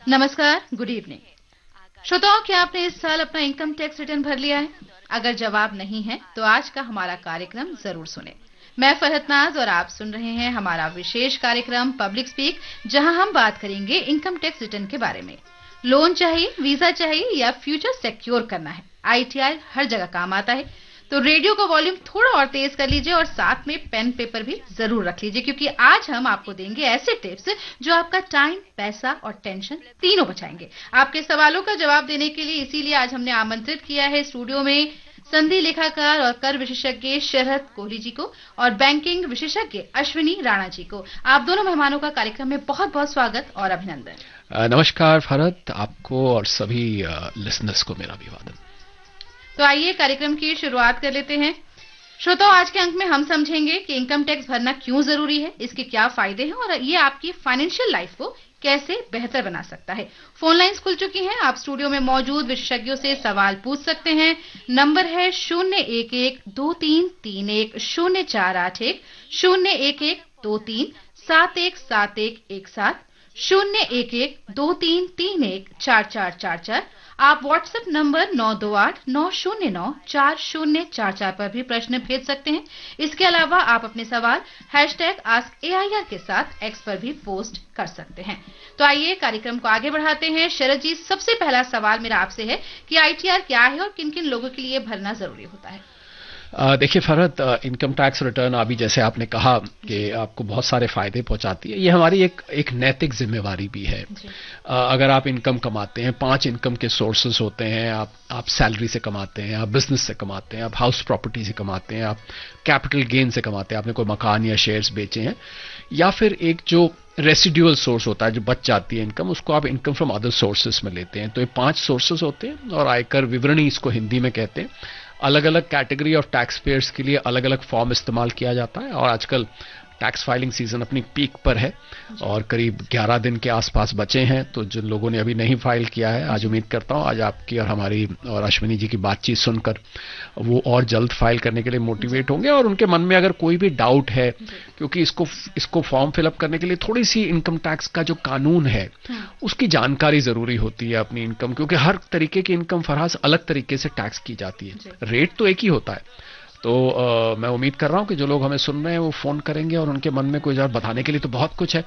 नमस्कार, good evening. श्रोताओं, क्या आपने इस साल अपना इनकम टैक्स रिटर्न भर लिया है? अगर जवाब नहीं है तो आज का हमारा कार्यक्रम जरूर सुने। मैं फरहत नाज और आप सुन रहे हैं हमारा विशेष कार्यक्रम पब्लिक स्पीक, जहां हम बात करेंगे इनकम टैक्स रिटर्न के बारे में। लोन चाहिए, वीजा चाहिए या फ्यूचर सिक्योर करना है, आईटीआर हर जगह काम आता है। तो रेडियो का वॉल्यूम थोड़ा और तेज कर लीजिए और साथ में पेन पेपर भी जरूर रख लीजिए, क्योंकि आज हम आपको देंगे ऐसे टिप्स जो आपका टाइम, पैसा और टेंशन तीनों बचाएंगे। आपके सवालों का जवाब देने के लिए इसीलिए आज हमने आमंत्रित किया है स्टूडियो में संधि लेखाकार और कर विशेषज्ञ शरद कोहली जी को और बैंकिंग विशेषज्ञ अश्विनी राणा जी को। आप दोनों मेहमानों का कार्यक्रम में बहुत बहुत स्वागत और अभिनंदन। नमस्कार फरहत, आपको और सभी लिसनर्स को मेरा अभिवादन। तो आइए कार्यक्रम की शुरुआत कर लेते हैं। श्रोताओं, आज के अंक में हम समझेंगे कि इनकम टैक्स भरना क्यों जरूरी है, इसके क्या फायदे हैं और ये आपकी फाइनेंशियल लाइफ को कैसे बेहतर बना सकता है। फोन लाइंस खुल चुकी हैं, आप स्टूडियो में मौजूद विशेषज्ञों से सवाल पूछ सकते हैं। नंबर है 011-2331-0481, 011-2371-7117, 011-2331-4444। आप व्हाट्सएप नंबर 9289094044 पर भी प्रश्न भेज सकते हैं। इसके अलावा आप अपने सवाल #AskAIR के साथ एक्स पर भी पोस्ट कर सकते हैं। तो आइए कार्यक्रम को आगे बढ़ाते हैं। शरद जी, सबसे पहला सवाल मेरा आपसे है कि आईटीआर क्या है और किन किन लोगों के लिए भरना जरूरी होता है? देखिए फरहत, इनकम टैक्स रिटर्न अभी जैसे आपने कहा कि आपको बहुत सारे फायदे पहुंचाती है। ये हमारी एक नैतिक जिम्मेवारी भी है। अगर आप इनकम कमाते हैं, 5 इनकम के सोर्सेज होते हैं। आप सैलरी से कमाते हैं, आप बिजनेस से कमाते हैं, आप हाउस प्रॉपर्टी से कमाते हैं, आप कैपिटल गेन से कमाते हैं, आपने कोई मकान या शेयर्स बेचे हैं, या फिर एक जो रेसिडुअल सोर्स होता है जो बच जाती है इनकम, उसको आप इनकम फ्रॉम अदर सोर्सेज में लेते हैं। तो ये 5 सोर्सेज होते हैं और आयकर विवरणी इसको हिंदी में कहते हैं। अलग अलग कैटेगरी ऑफ टैक्स पेयर्स के लिए अलग अलग फॉर्म इस्तेमाल किया जाता है और आजकल टैक्स फाइलिंग सीजन अपनी पीक पर है और करीब 11 दिन के आसपास बचे हैं। तो जिन लोगों ने अभी नहीं फाइल किया है, आज उम्मीद करता हूं आज आपकी और हमारी और अश्विनी जी की बातचीत सुनकर वो और जल्द फाइल करने के लिए मोटिवेट होंगे। और उनके मन में अगर कोई भी डाउट है, क्योंकि इसको फॉर्म फिलअप करने के लिए थोड़ी सी इनकम टैक्स का जो कानून है उसकी जानकारी जरूरी होती है अपनी इनकम, क्योंकि हर तरीके की इनकम फराज अलग तरीके से टैक्स की जाती है। रेट तो एक ही होता है। तो मैं उम्मीद कर रहा हूं कि जो लोग हमें सुन रहे हैं वो फोन करेंगे और उनके मन में कोई जवाब बताने के लिए तो बहुत कुछ है।